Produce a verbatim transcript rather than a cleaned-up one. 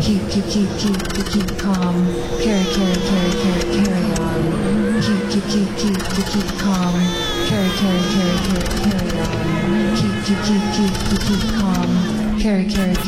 keep keep keep keep keep keep calm, carry carry carry carry carry on, keep keep keep keep keep keep calm, carry carry carry carry carry on, keep keep keep keep keep keep calm, carry carry